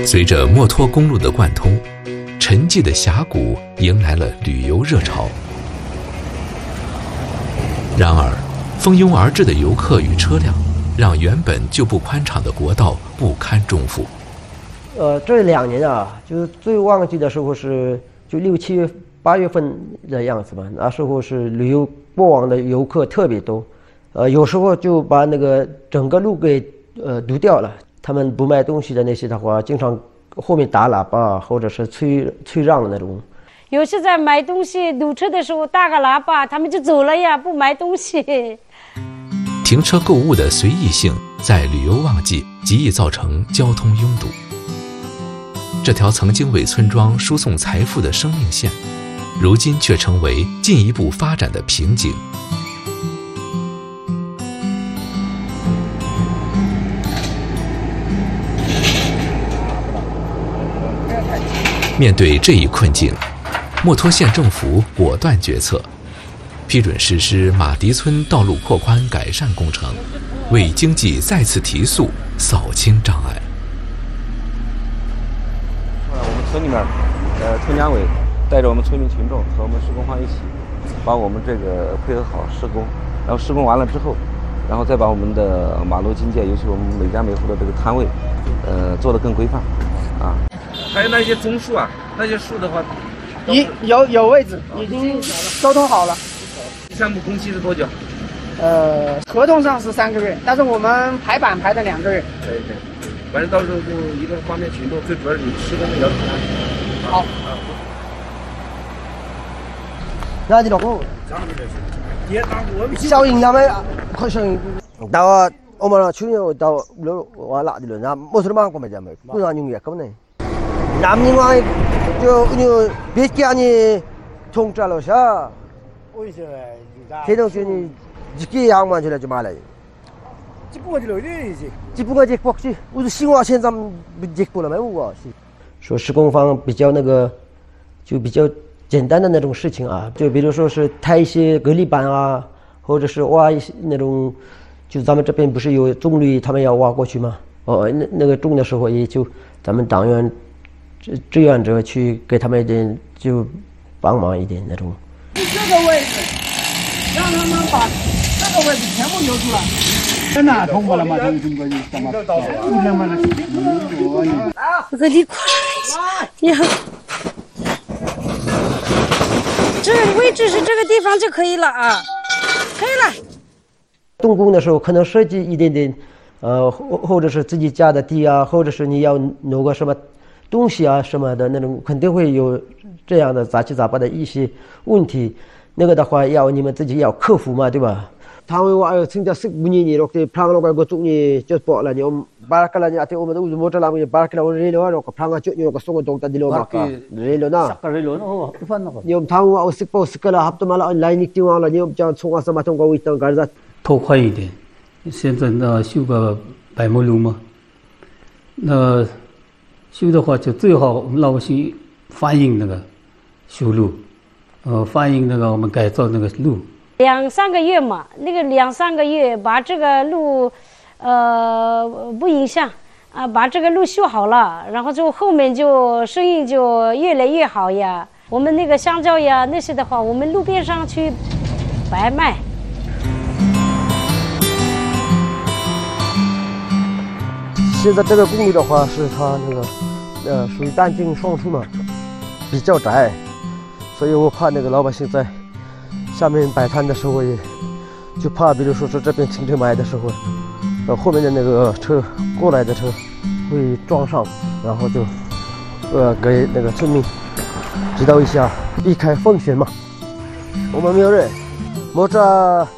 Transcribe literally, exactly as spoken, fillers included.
随着墨脱公路的贯通，沉寂的峡谷迎来了旅游热潮。然而，蜂拥而至的游客与车辆，让原本就不宽敞的国道不堪重负。 呃，这两年啊，就是最旺季的时候是就六七月、八月份的样子嘛，那时候是旅游过往的游客特别多，呃，有时候就把那个整个路给呃堵掉了。他们不卖东西的那些的话，经常后面打喇叭或者是催催让的那种。 有时在买东西堵车的时候大个喇叭，他们就走了呀，不买东西。 停车购物的随意性，在旅游旺季极易造成交通拥堵。这条曾经为村庄输送财富的生命线，如今却成为进一步发展的瓶颈。面对这一困境，墨脱县政府果断决策，批准实施马迪村道路扩宽改善工程，为经济再次提速扫清障碍。 我们村里面，呃，村两委带着我们村民群众和我们施工方一起，把我们这个配合好施工，然后施工完了之后，然后再把我们的马路经界，尤其我们每家每户的这个摊位，呃，做得更规范，啊。还有那些棕树啊，那些树的话， 已有有位置，已经沟通好了。 项目工期是多久？ 呃，合同上是三个月，但是我们排版排的两个月。 可以可以，反正到时候就一个方便群众，最主要是你施工的要求。 好。 那你老公，效应那么可能到我们去年到路我拉的了，那没什么过没得没，不然用也够呢。남님과 저 우리別개안이 통짜로서 대동준이 지키 양만 지내지 말아요. 집부가지러지. 집부가지 복지. 우리 신화 현장 집부를没有说施工方比较那个就比较简单的那种事情啊，就比如说是抬一些隔离板啊，或者是挖一些那种，就咱们这边不是有种绿，他们要挖过去吗？哦，那那个种的时候也就咱们党员。志愿者去给他们一点就帮忙一点那种。 这个位置，让他们把这个位置全部留出来。真的通过了吗？通过你干嘛？ 我和你过来一下，这位置是这个地方就可以了啊，可以了。 动工的时候可能涉及一点点，呃，或或者是自己家的地啊，或者是你要弄个什么。东西啊什么的那种肯定会有这样的杂七杂八的一些问题，那个的话要你们自己要克服嘛，对吧？他们话진짜 식분이 이렇게 프랑로 걸고 쪽니 저 뻗라니 바라클라니 아테 오면 우즈 모텔라면 바라클라 오레로 하고 프랑아 쪽니 거 송은 동다 딜로 막까 레로나 사카레로나 어 이판나 거 님 타우 와 식보 스컬라 합도말라 온라인 익티와라 님 저 총아서 마통 거고 있던 가르자 拓宽一点，现在呢修个百亩路嘛，那。修的话就最好我们老百姓反映那个修路，呃，反映那个我们改造那个路。 两三个月嘛，那个两三个月把这个路，呃，不影响啊，把这个路修好了，然后就后面就生意就越来越好呀。我们那个香蕉呀那些的话，我们路边上去白卖。 现在这个公路的话，是它那个，呃，属于单进双出嘛，比较窄，所以我怕那个老百姓在下面摆摊的时候也，就怕，比如说是这边停车买的时候，呃，后面的那个车过来的车会撞上，然后就，呃，给那个村民指导一下，避开风险嘛。我们没有人，摸着。